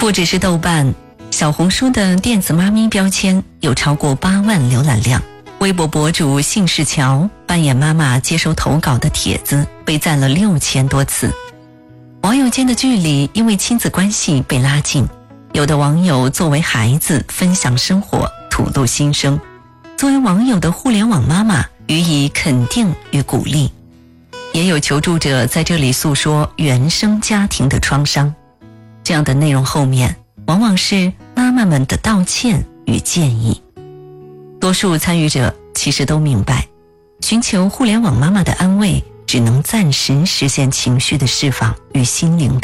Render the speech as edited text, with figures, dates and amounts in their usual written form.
不只是豆瓣，小红书的电子妈咪标签有超过8万浏览量。微博博主姓氏乔扮演妈妈接收投稿的帖子被赞了6000多次。网友间的距离因为亲子关系被拉近，有的网友作为孩子分享生活，吐露心声，作为网友的互联网妈妈予以肯定与鼓励。也有求助者在这里诉说原生家庭的创伤，这样的内容后面往往是妈妈们的道歉与建议。多数参与者其实都明白，寻求互联网妈妈的安慰只能暂时实现情绪的释放与心灵的